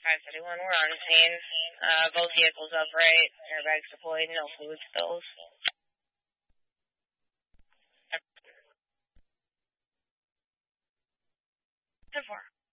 531, we're on scene. Both vehicles upright, airbags deployed, no fluid spills. 10-4.